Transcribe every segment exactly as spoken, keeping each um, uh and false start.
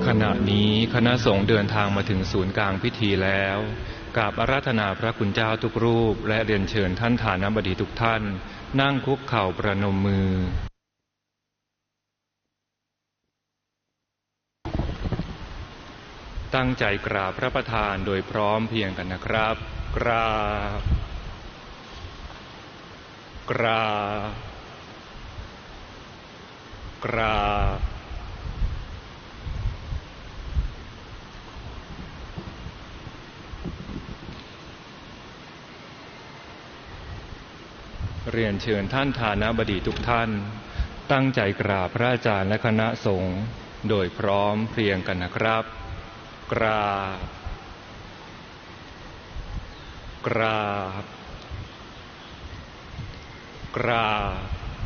ขณะนี้คณะสงฆ์เดินทางมาถึงศูนย์กลางพิธีแล้วกราบอาราธนาพระคุณเจ้าทุกรูปและเรียนเชิญท่านฐานบดีทุกท่านนั่งคุกเข่าประนมมือตั้งใจกราบพระประธานโดยพร้อมเพรียงกันนะครับกราบกราบกราบเรียนเชิญท่านฐานบดีทุกท่านตั้งใจกราบพระอาจารย์และคณะสงฆ์โดยพร้อมเพรียงกันนะครับกราบกราบกราบ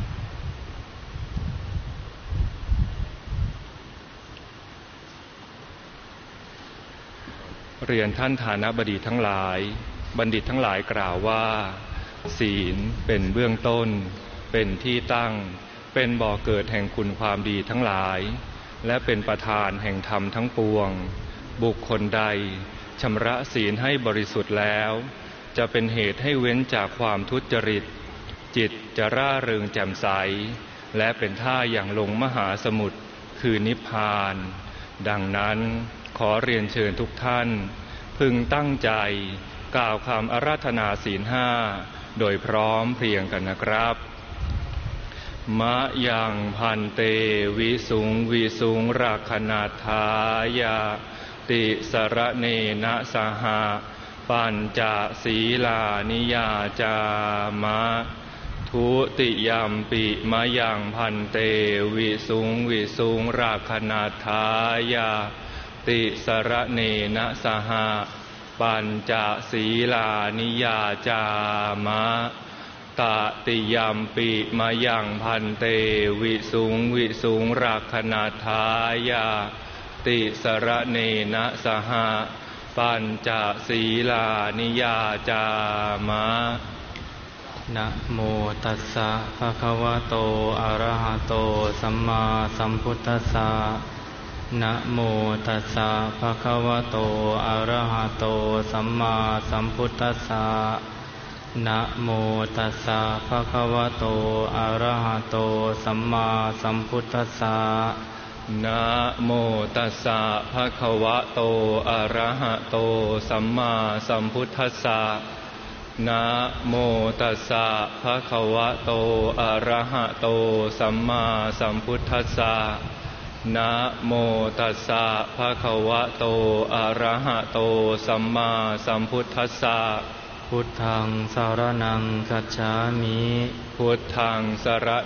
เรียนท่านฐานบดีทั้งหลายบัณฑิตทั้งหลายกล่าวว่าศีลเป็นเบื้องต้นเป็นที่ตั้งเป็นบ่อเกิดแห่งคุณความดีทั้งหลายและเป็นประธานแห่งธรรมทั้งปวงบุคคลใดชำระศีลให้บริสุทธิ์แล้วจะเป็นเหตุให้เว้นจากความทุจริตจิตจะร่าเริงแจ่มใสและเป็นท่าอย่างลงมหาสมุทรคือนิพพานดังนั้นขอเรียนเชิญทุกท่านพึงตั้งใจกล่าวคำอาราธนาศีลห้าโดยพร้อมเพรียงกันนะครับมะยังพันเตวิสุงวิสุงราคณาทายาติสระเนนะสหะปัญจศีลานิยาจามะทุติยัมปิมะยังพันเตวิสุงวิสุงราคณาทายาติสระเนนะสหะปัญจศีลานิยาจามะตติยัมปิมะยังพันเตวิสุงวิสุงราคณาทายาติสระเนนะสหะปัญจศีลานิยาจามะนะโมตัสสะภะคะวะโตอะระหะโตสัมมาสัมพุทธัสสะนะโมตัสสะภะคะวะโตอะระหะโตสัมมาสัมพุทธัสสะนะโมตัสสะภะคะวะโตอะระหะโตสัมมาสัมพุทธัสสะนะโมตัสสะภะคะวะโตอะระหะโตสัมมาสัมพุทธัสสะนะโมตัสสะภะคะวะโตอะระหะโตสัมมาสัมพุทธัสสะนะโมตัสสะภะคะวะโตอะระหะโตสัมมาสัมพุทธัสสะพุทธังสรณังคัจฉามิพุทธังสร